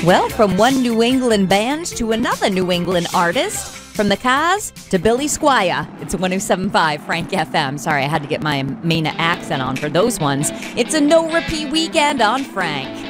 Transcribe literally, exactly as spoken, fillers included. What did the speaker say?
Well, from one New England band to another New England artist, from the Cars to Billy Squier, it's one oh seven point five Frank F M. Sorry, I had to get my Maine accent on for those ones. It's a no-repeat weekend on Frank.